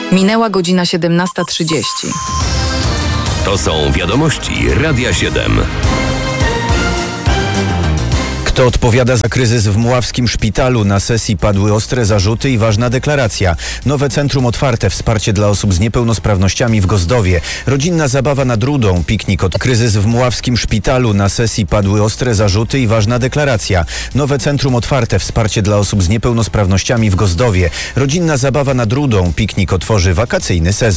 Minęła godzina 17:30. To są wiadomości Radia 7. Kto odpowiada za kryzys w mławskim szpitalu? Na sesji padły ostre zarzuty i ważna deklaracja. Nowe centrum otwarte, wsparcie dla osób z niepełnosprawnościami w Gozdowie. Rodzinna zabawa nad Rudą, piknik od kryzys w mławskim szpitalu. Na sesji padły ostre zarzuty i ważna deklaracja. Nowe centrum otwarte, wsparcie dla osób z niepełnosprawnościami w Gozdowie. Rodzinna zabawa nad Rudą, piknik otworzy wakacyjny sezon.